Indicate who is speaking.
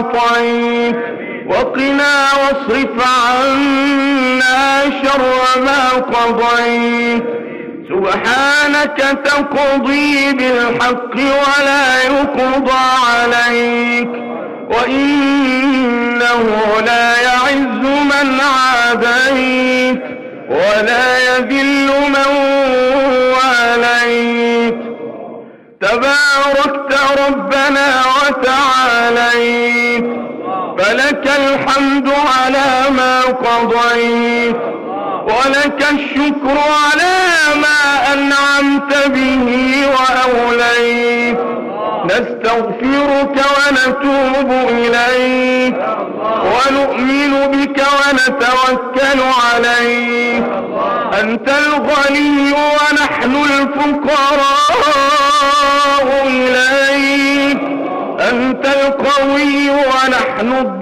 Speaker 1: أعطيت وقنا واصرف عنا شر ما قضيت. سبحانك تقضي بالحق ولا يقضى عليك، وإنه لا يعز من عاديت ولا يذل من واليت. تباركت ربنا وتعاليت، فلك الحمد على ما قضيت ولك الشكر على ما أنعمت به وأوليت. نستغفرك ونتوب إليك ونؤمن بك ونتوكل عليك. أنت الغني ونحن الفقراء إليك، أنت القوي ونحن الضعفاء